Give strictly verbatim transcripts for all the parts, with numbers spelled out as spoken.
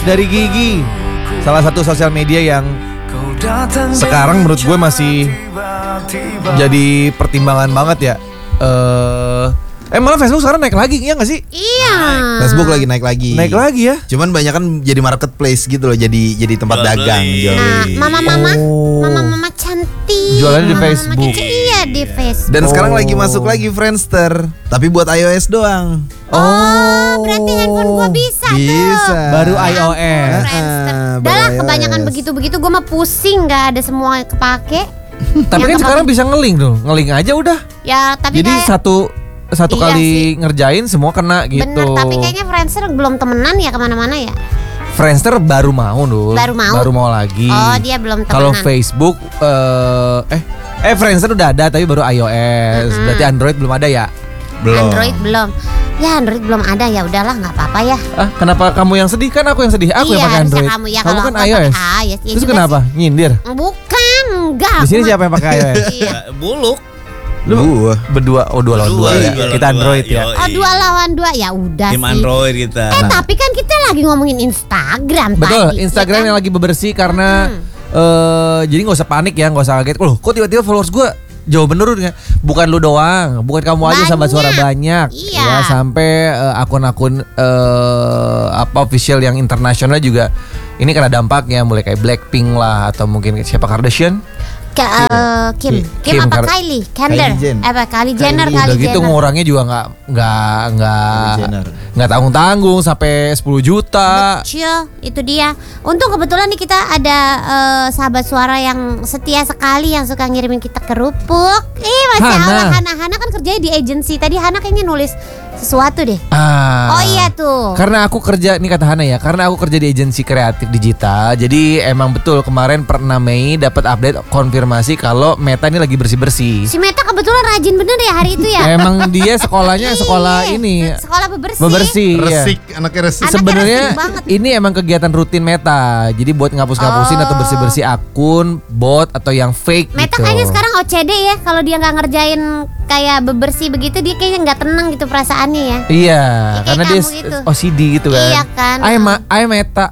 dari Gigi. Salah satu sosial media yang sekarang menurut gue masih jadi pertimbangan banget ya. Eh Eh malah Facebook sekarang naik lagi, iya gak sih? Iya. Facebook lagi naik lagi. Naik lagi ya. Cuman banyak kan jadi marketplace gitu loh, jadi jadi tempat Jual dagang. beli. Jual Nah, beli. mama-mama, Oh. mama-mama cantik. Jualannya di Mama-mama Facebook. kece, iya di Facebook. Dan sekarang Oh. lagi masuk lagi Friendster, tapi buat iOS doang. Oh, berarti handphone gua bisa, Bisa. tuh. Baru Ya ampun, iOS. Friendster. Ah, Udah lah, baru kebanyakan iOS. begitu-begitu gua mah pusing, nggak ada semua kepake. Tapi kan Yang sekarang kepake- bisa ngeling tuh, ngeling aja udah. Ya, tapi Jadi kayak satu satu Iya kali sih. ngerjain semua kena gitu. bener. Tapi kayaknya Friendster belum temenan ya kemana-mana ya. Friendster baru mau Nul. Baru mau? Baru mau lagi. Oh, dia belum temenan. Kalau Facebook eh eh eh Friendster udah ada tapi baru iOS. Mm-mm. Berarti Android belum ada ya? Belum. Android belum. Ya Android belum ada, ya udahlah nggak apa-apa ya. Ah, kenapa kamu yang sedih? Kan aku yang sedih. Aku Iya, yang pakai harusnya Android. kamu ya, kamu kalau kan aku iOS. pakai iOS, ya Terus juga kenapa? Nyindir. Bukan, enggak. Di sini aku siapa yang pakai iOS? mah- Iya. Buluk. Lu Gua. berdua, oh dua lawan Berdua, dua ya. dua lawan Kita dua, Android ya. yoi. Oh, dua lawan dua ya udah Tim sih. Android kita. Eh tapi kan kita lagi ngomongin Instagram Betul, tadi. Instagram ya kan? yang lagi bebersih karena Hmm. eh jadi nggak usah panik ya, nggak usah kaget. Loh, kok tiba-tiba followers gue jauh menurun ya? Bukan lu doang, bukan kamu aja, sahabat suara banyak. Iya. Ya, sampai eh, akun-akun eh, apa official yang internasional juga ini kena dampaknya, mulai kayak Blackpink lah atau mungkin siapa Kardashian. Ke, eh, Kim. Kim, Kim apa Kar- Kylie? Kendall. Kylie Jenner. Apa Kylie Jenner, Udah Kylie gitu Jenner. ngurangnya juga nggak nggak nggak Kylie Jenner. nggak tanggung-tanggung sampai sepuluh juta. Kecil, itu dia. Untung kebetulan nih kita ada eh, sahabat suara yang setia sekali yang suka ngirimin kita kerupuk. Ih, masya Hana. Allah, Hana Hana kan kerjanya di agency. Tadi Hana kayaknya nulis sesuatu deh. Ah. Oh iya tuh. Karena aku kerja, ini kata Hana ya, karena aku kerja di agensi kreatif digital. Jadi emang betul kemarin per enam Mei dapat update konfirmasi kalau Meta ini lagi bersih-bersih. Si Meta kebetulan rajin bener ya hari itu ya. Emang dia sekolahnya sekolah Iya, ini sekolah bebersih. bebersih. Iya. Resik, anaknya resik. Anak- Sebenarnya resik banget. ini emang kegiatan rutin Meta. Jadi buat ngapus-ngapusin Oh. atau bersih-bersih akun, bot atau yang fake Meta gitu. kayaknya sekarang O C D ya. Kalau dia nggak ngerjain kayak bebersih begitu, dia kayaknya nggak tenang gitu perasaannya ya. Iya, kayak karena dia kamu gitu. O C D gitu kan. Iya kan. Ay, ma ay Meta.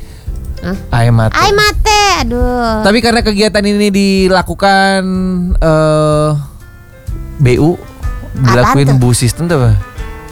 Hah? Ay Mata. Ay mate, aduh. Tapi karena kegiatan ini dilakukan eh B U dilakuin Apaan tuh? Bu System tuh apa?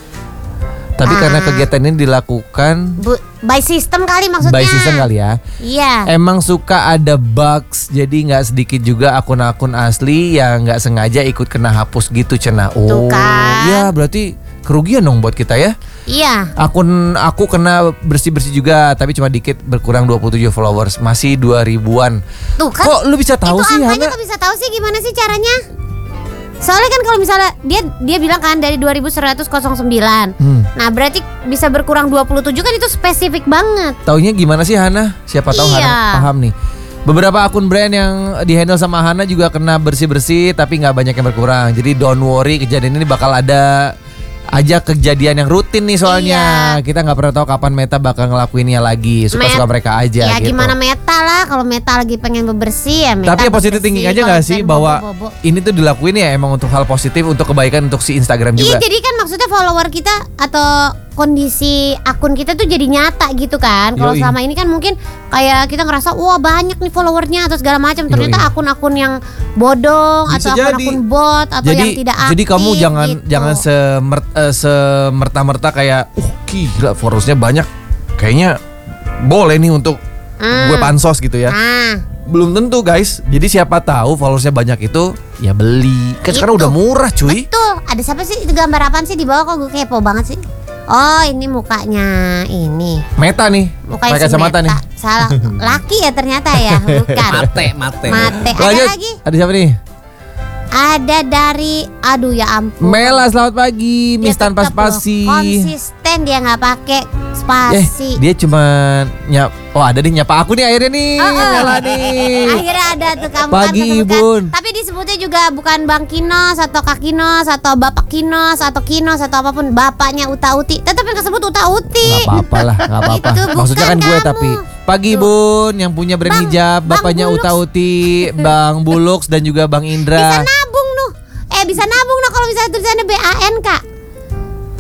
Tapi Ah. karena kegiatan ini dilakukan Bu, by system kali maksudnya. by system kali ya. Iya. Emang suka ada bugs, jadi nggak sedikit juga akun-akun asli yang nggak sengaja ikut kena hapus gitu cena. Oh, kan. ya berarti kerugian dong buat kita ya. Iya. Akun aku kena bersih-bersih juga, tapi cuma dikit, berkurang dua puluh tujuh followers, masih dua ribuan. Tuh kan. Kok lu bisa tahu itu sih, angkanya Hana? kok bisa tahu sih, gimana sih caranya? Soalnya kan kalau misalnya dia dia bilang kan dari dua ribu seratus sembilan. Hmm. Nah, berarti bisa berkurang dua puluh tujuh kan, itu spesifik banget. Taunya gimana sih Hana? Siapa tahu Iya. Hana paham nih. Beberapa akun brand yang dihandle sama Hana juga kena bersih-bersih, tapi nggak banyak yang berkurang. Jadi don't worry, kejadian ini bakal ada aja kejadian yang rutin nih soalnya. Iya. Kita nggak pernah tahu kapan Meta bakal ngelakuinnya lagi. Suka-suka Met- mereka aja Ya gitu. gimana Meta lah, kalau Meta lagi pengen bebersih ya Meta. Tapi ya positif bebersih. thinking aja Kalau gak sih pengen bahwa bobo-bobo. ini tuh dilakuin ya emang untuk hal positif, untuk kebaikan untuk si Instagram Iya, juga. jadi kan maksudnya follower kita atau kondisi akun kita tuh jadi nyata gitu kan. Kalau Yoi. selama ini kan mungkin kayak kita ngerasa wah banyak nih followernya atau segala macam. Ternyata Yoi. akun-akun yang bodong Bisa atau akun-akun bot atau jadi, yang tidak aktif. jadi kamu jangan gitu. jangan semer, eh, semerta-merta kayak, uh gila followersnya banyak, kayaknya boleh nih untuk Hmm. gue pansos gitu ya. Nah, Belum tentu guys. Jadi siapa tahu followersnya banyak itu ya beli. Kan sekarang Itu. udah murah cuy. betul. Ada siapa sih, itu gambar apaan sih di bawah, kok gue kepo banget sih. Oh, ini mukanya ini. Meta nih. Mukanya Pakai si kacamata Meta. nih. Salah. Laki ya ternyata ya, bukan. Mate, mate. Mate. Ada Lanjut. lagi? Ada siapa nih? Ada dari, aduh ya ampun. Mela, selamat pagi. Dia Miss tanpa tetep loh spasi. konsisten, dia nggak pakai Eh, spasi. dia cuma nyap. Oh, ada nih nyapa aku nih akhirnya nih. Oh, oh. Mela nih. Akhirnya ada tuh kamu Pagi, kan ketemu kan. Ibun. Tapi disebutnya juga bukan Bang Kinos atau Kak Kinos atau Bapak Kinos atau Kinos atau apapun, bapaknya Uta Uti. Tetap yang kesebut Uta Uti. Gak apa-apa lah, gak apa-apa. Itu Maksudnya kan bukan gue kamu. tapi Pagi Tuh. Bun, yang punya brand Bang- hijab, Bang bapaknya Bulux. Uta Uti, Bang Bulux dan juga Bang Bisa Indra. nabung nuh. Eh bisa nabung nuh kalau misalnya tulisannya B A N Kak.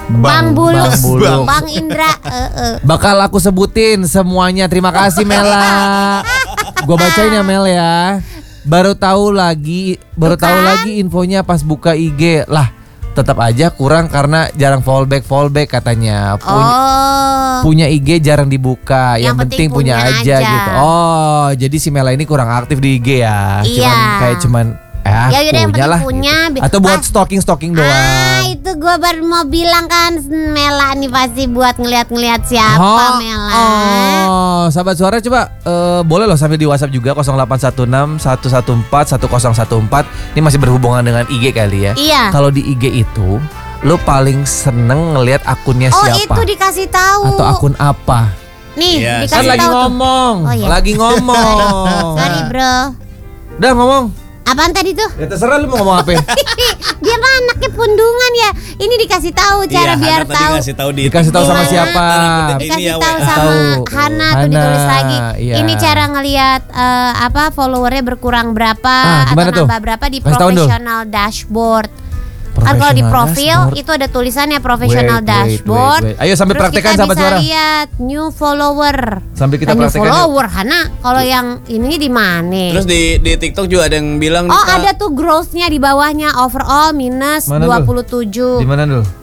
Bang Buluk, Bang Buluk. Bang Indra. eh, eh. Bakal aku sebutin semuanya. Terima kasih Mela. Gua bacain ya Mel ya. Baru tahu lagi, baru Tuh tahu kan? lagi infonya pas buka I G. Lah, tetap aja kurang karena jarang fallback fallback katanya. Punya, Oh. punya I G jarang dibuka. Yang, Yang penting, penting punya, punya aja, aja. gitu. Oh, jadi si Mela ini kurang aktif di I G ya. Iya. Cuman kayak cuman eh Ya udah, yang punya penting lah. punya. gitu. Atau buat Ah. stalking-stalking doang. Ah, itu gue baru mau bilang kan, Mela nih pasti buat ngeliat-ngeliat siapa Oh, Mela. Oh, sahabat suara coba eh, boleh loh sambil di WhatsApp juga nol delapan satu enam satu satu empat satu nol satu empat. Ini masih berhubungan dengan I G kali ya. Iya. Kalau di I G itu lo paling seneng ngelihat akunnya Oh, siapa? itu dikasih tahu. Atau akun apa? Nih, Iya. dikasih Kan lagi tahu tuh. ngomong, Oh, iya. lagi ngomong. Sorry, Bro. Udah ngomong. Apaan tadi tuh? Ya terserah lu mau ngomong apa. Dia mah anaknya pundungan ya. Ini dikasih tahu cara Iya, biar Hana tadi tahu. ngasih tahu di Dikasih tahu sama Gimana? siapa? Ini Dikasih ya, tahu W A. sama Tahu. Hana tuh Hana, ditulis lagi. iya. Ini cara ngelihat eh, apa followernya berkurang berapa Ah, gimana atau tuh? nambah berapa di Kasih tahu, Dul. professional dashboard. Kan kalau di Professional profil dashboard. itu ada tulisannya professional Wait, wait, dashboard. wait, wait. Ayo sambil Terus praktekan, kita sahabat bisa suara. lihat new follower. Sambil kita Nah, new praktekan yuk. follower Hana. Kalau yang ini di mana? Terus di di TikTok juga ada yang bilang Oh, nih, Kak, ada tuh growth-nya di bawahnya overall minus Mana, Dul? dua puluh tujuh. Di mana dulu?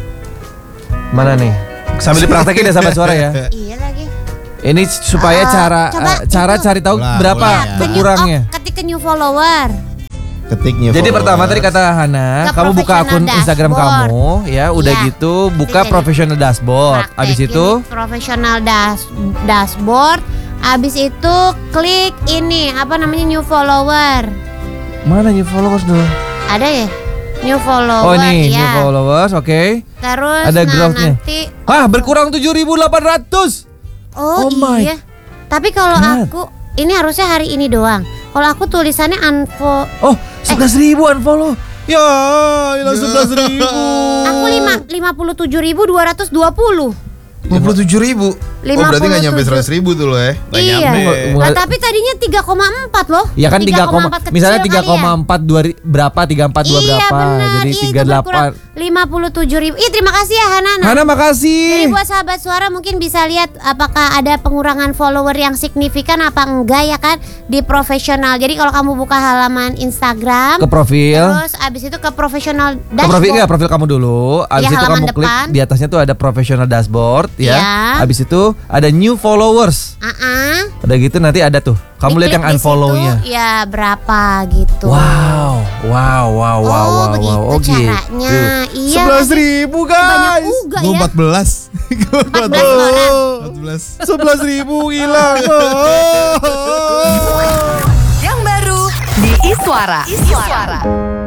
Mana nih? Sambil dipraktekin ya sahabat suara ya. Iya lagi. Ini supaya Ah, cara coba eh, cara itu. cari tahu Ulang, berapa ulang ya. Ke new- berkurangnya. oh, ketik ke new follower. Ketiknya. Jadi pertama tadi kata Hana, Ke kamu buka akun professional Instagram dashboard. kamu, ya udah Iya. gitu buka Jadi professional dashboard. Praktek Abis ini itu professional dash, dashboard. Abis itu klik ini apa namanya new follower. mana new followers dulu? Ada ya? New follower. Oh nih ya. new followers, oke. Terus Ada nah, growth-nya. nanti Ah berkurang tujuh ribu delapan ratus. oh, Oh my iya. Tapi kalau God. aku ini harusnya hari ini doang. Kalau aku tulisannya unfollow. Oh sebelas ribu unfollow. Ya hilang sebelas ribu. Aku lima lima puluh tujuh ribu dua ratus dua puluh. lima puluh tujuh ribu. Oh lima berarti puluh nggak nyampe tujuh. seratus ribu tuh lo ya. Nggak Iya. nyampe. Nah, tapi tadinya tiga koma empat loh. Ya kan tiga, empat kecil misalnya kali tiga koma ya. empat dua ri- berapa tiga empat dua Iya berapa benar. jadi Iya, tiga itu delapan. berkurang lima puluh tujuh ribu. Ih terima kasih ya Hana. Nah, Hana Jadi makasih. buat sahabat suara mungkin bisa lihat apakah ada pengurangan follower yang signifikan apa enggak ya kan di profesional. Jadi kalau kamu buka halaman Instagram Ke profil. terus abis itu ke profesional Ke dashboard. profil enggak, profil kamu dulu. Abis Iya, itu halaman kamu klik depan. di atasnya tuh ada professional dashboard ya. Iya. Abis itu ada new followers. Ah-ah. Udah gitu nanti ada tuh. Kamu lihat Diklik yang di situ, unfollow-nya. ya berapa gitu. Wow, wow, wow, wow, Oh, wow, begitu wow. Oh caranya. gitu. Iya, Sebelas ribu Banyak guys. juga Gue ya. empat belas. Gue empat belas orang. empat belas. Sebelas ribu hilang. Yang baru di Iswara. Iswara.